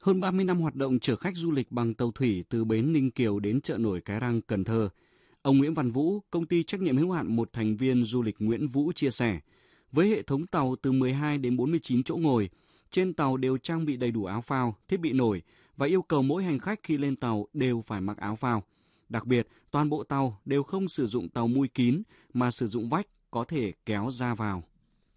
Hơn 30 năm hoạt động chở khách du lịch bằng tàu thủy từ bến Ninh Kiều đến chợ nổi Cái Răng, Cần Thơ, ông Nguyễn Văn Vũ, công ty trách nhiệm hữu hạn một thành viên du lịch Nguyễn Vũ chia sẻ, với hệ thống tàu từ 12 đến 49 chỗ ngồi, trên tàu đều trang bị đầy đủ áo phao, thiết bị nổi và yêu cầu mỗi hành khách khi lên tàu đều phải mặc áo phao. Đặc biệt, toàn bộ tàu đều không sử dụng tàu mui kín mà sử dụng vách có thể kéo ra vào.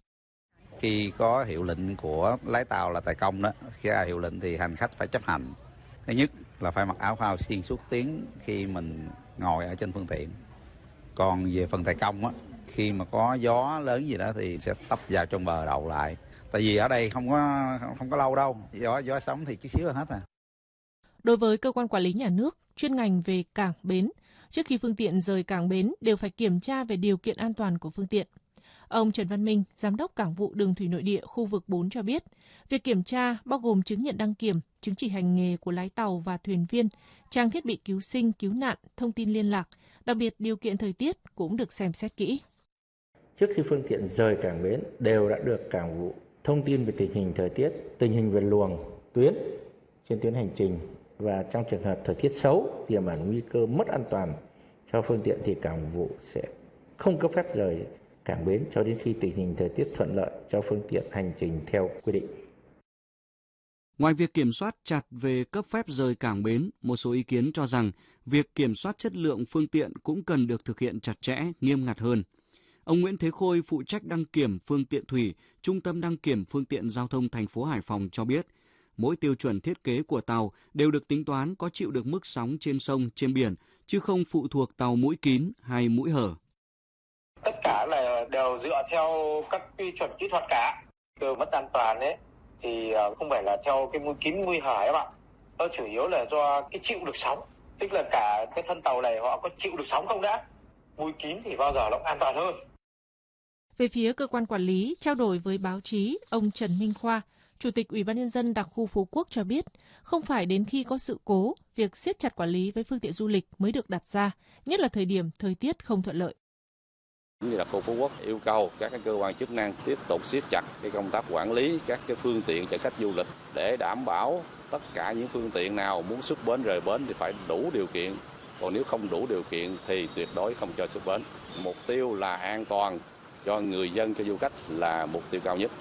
Khi có hiệu lệnh của lái tàu là tài công đó, khi ra hiệu lệnh thì hành khách phải chấp hành. Thứ nhất là phải mặc áo phao xuyên suốt tiếng khi mình ngồi ở trên phương tiện. Còn về phần tài công á, khi mà có gió lớn gì đó thì sẽ tấp vào trong bờ đậu lại. Tại vì ở đây không có lâu đâu, gió sóng thì chút xíu là hết à. Đối với cơ quan quản lý nhà nước chuyên ngành về cảng bến, trước khi phương tiện rời cảng bến đều phải kiểm tra về điều kiện an toàn của phương tiện. Ông Trần Văn Minh, Giám đốc Cảng vụ Đường thủy nội địa khu vực 4 cho biết, việc kiểm tra bao gồm chứng nhận đăng kiểm, chứng chỉ hành nghề của lái tàu và thuyền viên, trang thiết bị cứu sinh, cứu nạn, thông tin liên lạc, đặc biệt điều kiện thời tiết cũng được xem xét kỹ. Trước khi phương tiện rời cảng bến đều đã được Cảng vụ thông tin về tình hình thời tiết, tình hình về luồng, tuyến trên tuyến hành trình và trong trường hợp thời tiết xấu tiềm ẩn nguy cơ mất an toàn cho phương tiện thì Cảng vụ sẽ không cấp phép rời cảng bến cho đến khi tình hình thời tiết thuận lợi cho phương tiện hành trình theo quy định. Ngoài việc kiểm soát chặt về cấp phép rời cảng bến, một số ý kiến cho rằng việc kiểm soát chất lượng phương tiện cũng cần được thực hiện chặt chẽ, nghiêm ngặt hơn. Ông Nguyễn Thế Khôi, phụ trách đăng kiểm phương tiện thủy, Trung tâm đăng kiểm phương tiện giao thông thành phố Hải Phòng cho biết, mỗi tiêu chuẩn thiết kế của tàu đều được tính toán có chịu được mức sóng trên sông, trên biển, chứ không phụ thuộc tàu mũi kín hay mũi hở. Tất cả là đều dựa theo các quy chuẩn kỹ thuật cả. Từ mất an toàn ấy thì không phải là theo cái mũi kín mũi hở các bạn. Nó chủ yếu là do cái chịu được sóng. Tức là cả cái thân tàu này họ có chịu được sóng không đã. Mũi kín thì bao giờ nó cũng an toàn hơn. Về phía cơ quan quản lý, trao đổi với báo chí, ông Trần Minh Khoa, Chủ tịch Ủy ban Nhân dân đặc khu Phú Quốc cho biết, không phải đến khi có sự cố, việc siết chặt quản lý với phương tiện du lịch mới được đặt ra, nhất là thời điểm thời tiết không thuận lợi. Như đặc khu Phú Quốc yêu cầu các cơ quan chức năng tiếp tục siết chặt cái công tác quản lý các cái phương tiện chở khách du lịch để đảm bảo tất cả những phương tiện nào muốn xuất bến rời bến thì phải đủ điều kiện, còn nếu không đủ điều kiện thì tuyệt đối không cho xuất bến. Mục tiêu là an toàn cho người dân, cho du khách là mục tiêu cao nhất.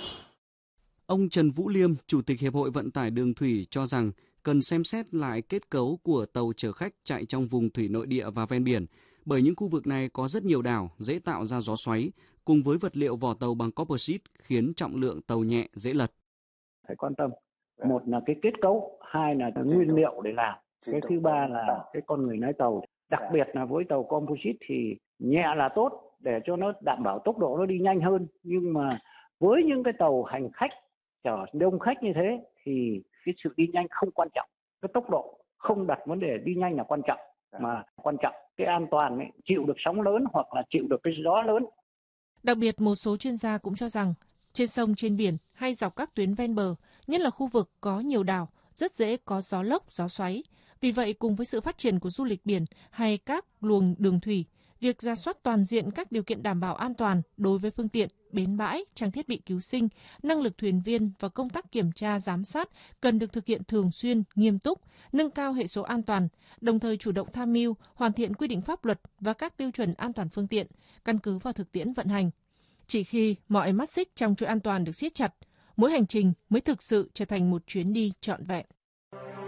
Ông Trần Vũ Liêm, Chủ tịch Hiệp hội Vận tải Đường thủy cho rằng cần xem xét lại kết cấu của tàu chở khách chạy trong vùng thủy nội địa và ven biển, bởi những khu vực này có rất nhiều đảo, dễ tạo ra gió xoáy, cùng với vật liệu vỏ tàu bằng composite khiến trọng lượng tàu nhẹ, dễ lật. Phải quan tâm, một là cái kết cấu, hai là cái nguyên liệu để làm, cái thứ ba là cái con người lái tàu. Đặc biệt là với tàu composite thì nhẹ là tốt để cho nó đảm bảo tốc độ nó đi nhanh hơn, nhưng mà với những cái tàu hành khách chở đông khách như thế thì cái sự đi nhanh không quan trọng, cái tốc độ không đặt vấn đề đi nhanh là quan trọng, mà quan trọng cái an toàn ấy, chịu được sóng lớn hoặc là chịu được cái gió lớn. Đặc biệt một số chuyên gia cũng cho rằng trên sông, trên biển hay dọc các tuyến ven bờ, nhất là khu vực có nhiều đảo, rất dễ có gió lốc, gió xoáy. Vì vậy, cùng với sự phát triển của du lịch biển hay các luồng đường thủy, việc rà soát toàn diện các điều kiện đảm bảo an toàn đối với phương tiện, bến bãi, trang thiết bị cứu sinh, năng lực thuyền viên và công tác kiểm tra giám sát cần được thực hiện thường xuyên, nghiêm túc, nâng cao hệ số an toàn, đồng thời chủ động tham mưu, hoàn thiện quy định pháp luật và các tiêu chuẩn an toàn phương tiện, căn cứ vào thực tiễn vận hành. Chỉ khi mọi mắt xích trong chuỗi an toàn được siết chặt, mỗi hành trình mới thực sự trở thành một chuyến đi trọn vẹn.